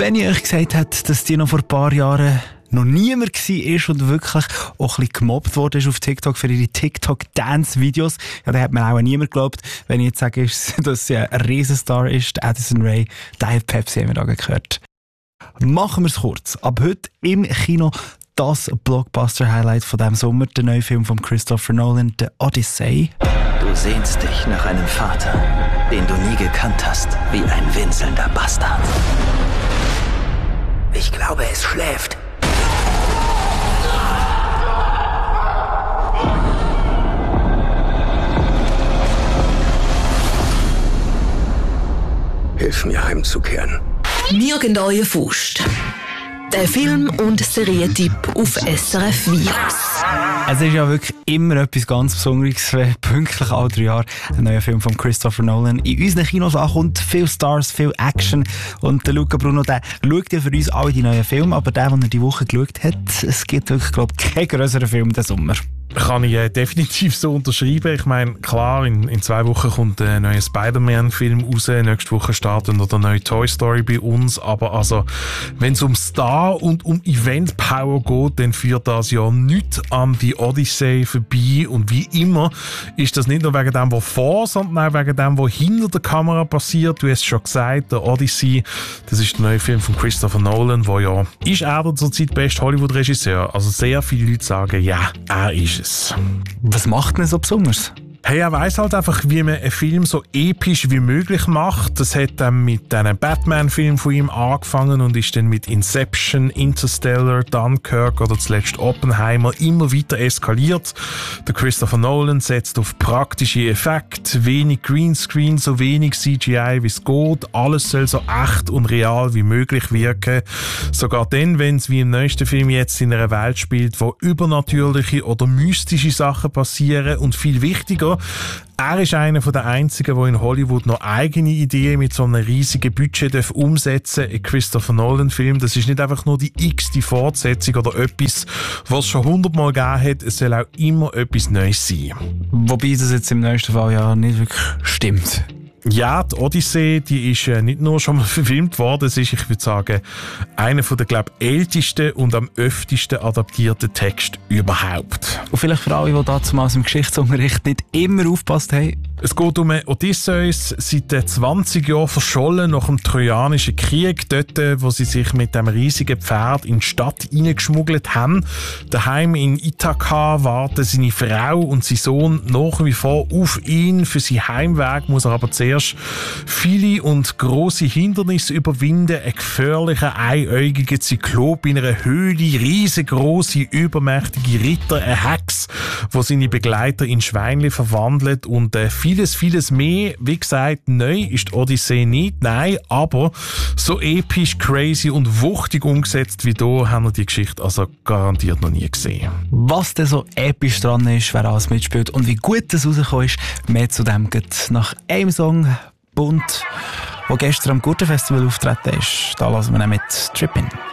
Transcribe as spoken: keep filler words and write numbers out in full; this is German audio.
Wenn ich euch gesagt hätte, dass die noch vor ein paar Jahren noch niemand war und wirklich auch ein bisschen gemobbt worden auf TikTok für ihre TikTok-Dance-Videos, ja, da hat mir auch niemand geglaubt, wenn ich jetzt sage, dass sie ein Riesenstar ist. Addison Rae, Diet Pepsi haben wir da gehört. Machen wir es kurz. Ab heute im Kino das Blockbuster-Highlight von diesem Sommer, der neue Film von Christopher Nolan, The Odyssey. Du sehnst dich nach einem Vater, den du nie gekannt hast, wie ein winselnder Bastard. Ich glaube, es schläft. Hilf mir heimzukehren. Nirgendwo Faust. Der Film- und Serientipp auf S R F Virus. Es ist ja wirklich immer etwas ganz Besonderes, wenn pünktlich alle drei Jahre ein neuer Film von Christopher Nolan in unseren Kinos ankommt. Viel Stars, viel Action. Und der Luca Bruno, der schaut ja für uns alle die neuen Filme, aber der, den er die Woche geschaut hat, es gibt wirklich, glaube ich, keinen grösseren Film diesen Sommer. Kann ich äh, definitiv so unterschreiben. Ich meine, klar, in, in zwei Wochen kommt ein neuer Spider-Man-Film raus, nächste Woche startet noch der neue Toy Story bei uns, aber also, wenn es um Star und um Event-Power geht, dann führt das ja nicht an die Odyssey vorbei und wie immer ist das nicht nur wegen dem, was vor, sondern auch wegen dem, was hinter der Kamera passiert. Du hast es schon gesagt, der Odyssey, das ist der neue Film von Christopher Nolan, wo ja, ist er der zurzeit beste Hollywood-Regisseur? Also sehr viele Leute sagen, ja, er ist es. Was macht denn so besonders? Hey, er weiss halt einfach, wie man einen Film so episch wie möglich macht. Das hat dann mit einem Batman-Film von ihm angefangen und ist dann mit Inception, Interstellar, Dunkirk oder zuletzt Oppenheimer immer weiter eskaliert. Der Christopher Nolan setzt auf praktische Effekte, wenig Greenscreen, so wenig C G I wie es geht. Alles soll so echt und real wie möglich wirken. Sogar dann, wenn es wie im neuesten Film jetzt in einer Welt spielt, wo übernatürliche oder mystische Sachen passieren und viel wichtiger, er ist einer der einzigen, der in Hollywood noch eigene Ideen mit so einem riesigen Budget umsetzen darf. Ein Christopher Nolan-Film, das ist nicht einfach nur die x-te Fortsetzung oder etwas, was es schon hundertmal gegeben hat. Es soll auch immer etwas Neues sein. Wobei das jetzt im nächsten Fall ja nicht wirklich stimmt. Ja, die Odyssee, die ist äh, nicht nur schon mal verfilmt worden, es ist, ich würde sagen, einer der, glaube ich, ältesten und am öftesten adaptierten Texte überhaupt. Und vielleicht für alle, die damals im Geschichtsunterricht nicht immer aufgepasst haben. Es geht um Odysseus, seit zwanzig Jahren verschollen nach dem Trojanischen Krieg, dort, wo sie sich mit dem riesigen Pferd in die Stadt hineingeschmuggelt haben. Daheim in Ithaka warten seine Frau und sein Sohn nach wie vor auf ihn. Für seinen Heimweg muss er aber zuerst viele und grosse Hindernisse überwinden. Ein gefährlicher, einäugiger Zyklop in einer Höhle, riesengroße, übermächtige Ritter, eine Hex, wo seine Begleiter in Schweinchen verwandelt und äh, vieles, vieles mehr. Wie gesagt, neu ist die Odyssee nicht, nein, aber so episch, crazy und wuchtig umgesetzt wie hier haben wir die Geschichte also garantiert noch nie gesehen. Was denn so episch dran ist, wer alles mitspielt und wie gut das rausgekommen ist, mehr zu dem geht nach einem Song, Bunt, der gestern am Gurtenfestival auftreten ist. Da lassen wir ihn mit Trippin'.